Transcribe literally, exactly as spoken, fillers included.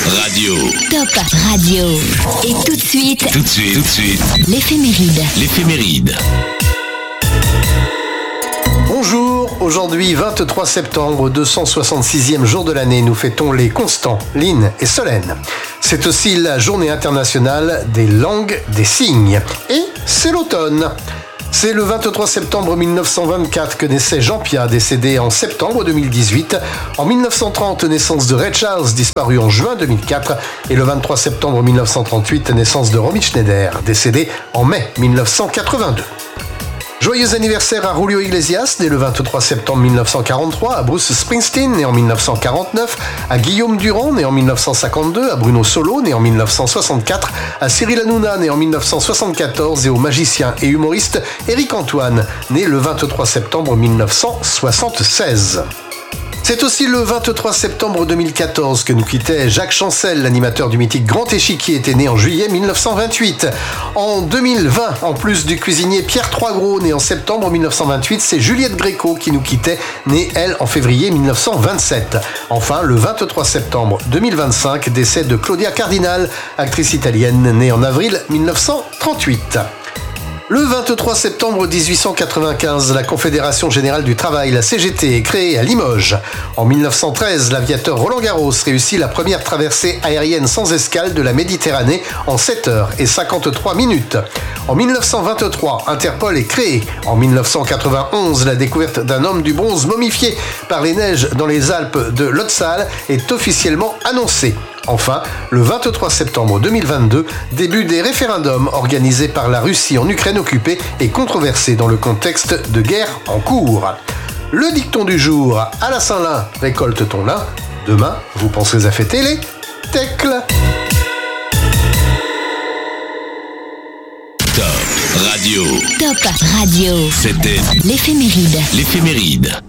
Radio. Top Radio. Et tout de suite. Tout de suite. Tout de suite. L'éphéméride. L'éphéméride. Bonjour, aujourd'hui vingt-trois septembre, deux cent soixante-sixième jour de l'année, nous fêtons les Constants, Lynn et Solène. C'est aussi la journée internationale des langues des signes. Et c'est l'automne. C'est le vingt-trois septembre mille neuf cent vingt-quatre que naissait Jean Piat, décédé en septembre deux mille dix-huit. En mille neuf cent trente, naissance de Ray Charles, disparu en juin deux mille quatre. Et le vingt-trois septembre mille neuf cent trente-huit, naissance de Romy Schneider, décédé en mai mille neuf cent quatre-vingt-deux. Joyeux anniversaire à Julio Iglesias, né le vingt-trois septembre mille neuf cent quarante-trois, à Bruce Springsteen, né en mille neuf cent quarante-neuf, à Guillaume Durand, né en mille neuf cent cinquante-deux, à Bruno Solo, né en mille neuf cent soixante-quatre, à Cyril Hanouna, né en mille neuf cent soixante-quatorze, et au magicien et humoriste Éric Antoine, né le vingt-trois septembre mille neuf cent soixante-seize. C'est aussi le vingt-trois septembre deux mille quatorze que nous quittait Jacques Chancel, l'animateur du mythique Grand Échiquier, était né en juillet mille neuf cent vingt-huit. En deux mille vingt, en plus du cuisinier Pierre Troisgros, né en septembre mille neuf cent vingt-huit, c'est Juliette Gréco qui nous quittait, née elle en février mille neuf cent vingt-sept. Enfin, le vingt-trois septembre deux mille vingt-cinq, décès de Claudia Cardinal, actrice italienne, née en avril mille neuf cent trente-huit. Le vingt-trois septembre dix-huit cent quatre-vingt-quinze, la Confédération Générale du Travail, la C G T, est créée à Limoges. En mille neuf cent treize, l'aviateur Roland Garros réussit la première traversée aérienne sans escale de la Méditerranée en sept heures et cinquante-trois minutes. En mille neuf cent vingt-trois, Interpol est créé. En mille neuf cent quatre-vingt-onze, la découverte d'un homme du bronze momifié par les neiges dans les Alpes de Lotsal est officiellement annoncée. Enfin, le vingt-trois septembre deux mille vingt-deux, début des référendums organisés par la Russie en Ukraine occupée et controversés dans le contexte de guerre en cours. Le dicton du jour, à la Saint-Lin, récolte ton lin. Demain, vous penserez à fêter les tecles. Top Radio. Top Radio. C'était L'éphéméride. l'éphéméride.